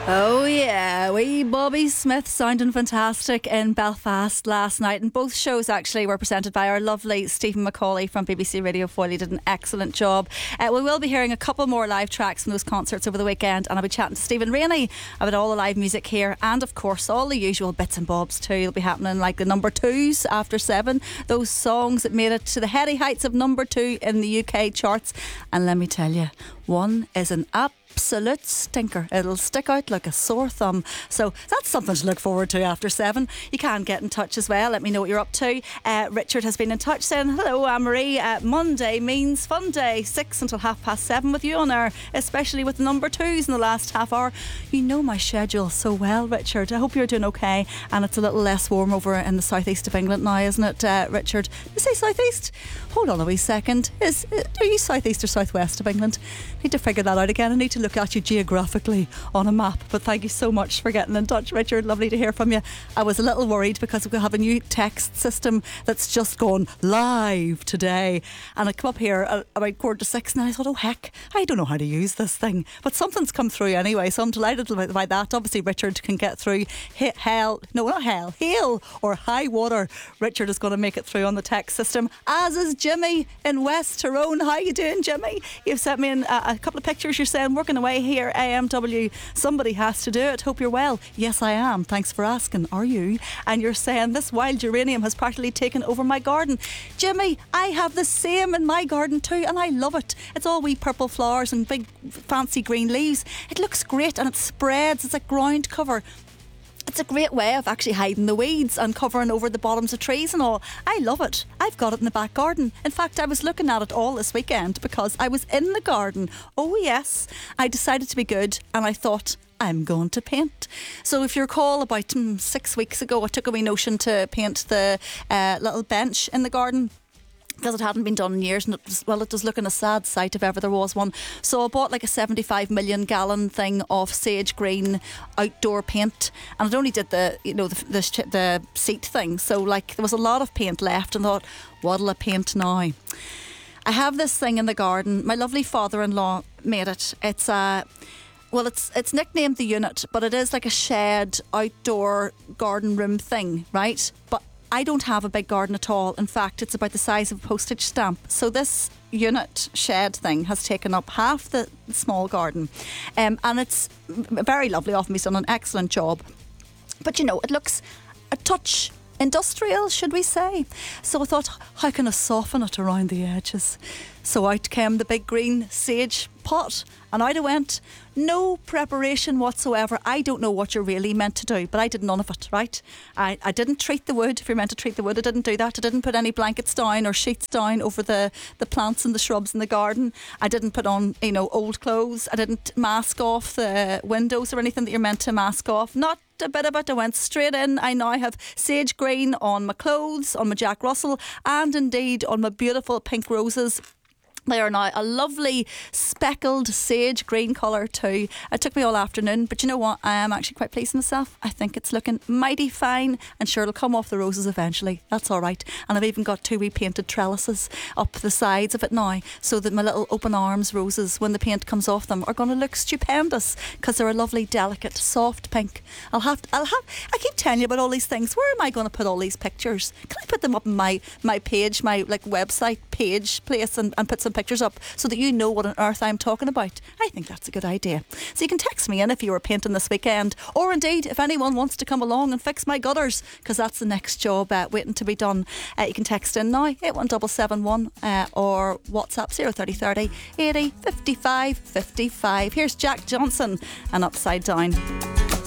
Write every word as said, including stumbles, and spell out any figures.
Oh yeah, wee Bobby Smith sounding fantastic in Belfast last night, and both shows actually were presented by our lovely Stephen Macaulay from B B C Radio four. He did an excellent job. Uh, we will be hearing a couple more live tracks from those concerts over the weekend, and I'll be chatting to Stephen Rainey about all the live music here, and of course all the usual bits and bobs too. It'll be happening, like the number twos after seven, those songs that made it to the heady heights of number two in the U K charts. And let me tell you, one is an app absolute stinker. It'll stick out like a sore thumb. So that's something to look forward to after seven. You can get in touch as well. Let me know what you're up to. Uh, Richard has been in touch saying, hello Anne-Marie, uh, Monday means fun day, six until half past seven with you on air, especially with the number twos in the last half hour. You know my schedule so well, Richard. I hope you're doing okay, and it's a little less warm over in the southeast of England now, isn't it, uh, Richard? You say southeast? Hold on a wee second. Is, are you southeast or southwest of England? I need to figure that out again. I need to look at you geographically on a map. But thank you so much for getting in touch, Richard. Lovely to hear from you. I was a little worried because we have a new text system that's just gone live today, and I come up here at about quarter to six and I thought, oh heck, I don't know how to use this thing, but something's come through anyway, so I'm delighted by that. Obviously Richard can get through. Hit hell, no not hell, hail or high water, Richard is going to make it through on the text system, as is Jimmy in West Tyrone. How you doing, Jimmy? You've sent me in a, a couple of pictures. You're saying working away here, A M W, somebody has to do it. Hope you're well. Yes, I am. Thanks for asking. Are you? And you're saying this wild geranium has practically taken over my garden. Jimmy, I have the same in my garden too, and I love it. It's all wee purple flowers and big fancy green leaves. It looks great and it spreads. It's like ground cover. It's a great way of actually hiding the weeds and covering over the bottoms of trees and all. I love it. I've got it in the back garden. In fact, I was looking at it all this weekend because I was in the garden. Oh yes, I decided to be good, and I thought, I'm going to paint. So if you recall, about mm, six weeks ago, I took a wee notion to paint the uh, little bench in the garden, because it hadn't been done in years, and it was, well, it was looking a sad sight if ever there was one. So I bought like a seventy-five million gallon thing of sage green outdoor paint, and it only did the, you know, the, the, the seat thing. So like there was a lot of paint left, and thought, what'll I paint now? I have this thing in the garden. My lovely father-in-law made it. It's a... Well, it's it's nicknamed the unit, but it is like a shed outdoor garden room thing, right? But I don't have a big garden at all. In fact, it's about the size of a postage stamp. So this unit shed thing has taken up half the small garden. Um, and it's very lovely of me. He's done an excellent job. But, you know, it looks a touch industrial, should we say. So I thought, how can I soften it around the edges? So out came the big green sage pot, and out I went. No preparation whatsoever. I don't know what you're really meant to do, but I did none of it, right? I, I didn't treat the wood. If you're meant to treat the wood, I didn't do that. I didn't put any blankets down or sheets down over the, the plants and the shrubs in the garden. I didn't put on, you know, old clothes. I didn't mask off the windows or anything that you're meant to mask off. Not a bit of it. I went straight in. I now have sage green on my clothes, on my Jack Russell, and indeed on my beautiful pink roses. They are now a lovely speckled sage green colour too. It took me all afternoon, but you know what? I am actually quite pleased with myself. I think it's looking mighty fine, and sure, it'll come off the roses eventually. That's all right. And I've even got two wee painted trellises up the sides of it now, so that my little open arms roses, when the paint comes off them, are going to look stupendous, because they're a lovely, delicate, soft pink. I'll have, to, I'll have. I keep telling you about all these things. Where am I going to put all these pictures? Can I put them up on my my page, my like website page place, and, and put some pictures up so that you know what on earth I'm talking about? I think that's a good idea. So you can text me in if you were painting this weekend, or indeed if anyone wants to come along and fix my gutters, because that's the next job uh, waiting to be done. Uh, you can text in now, eight one seven seven one, uh, or WhatsApp zero three zero three zero eighty fifty-five fifty-five. Here's Jack Johnson and Upside Down.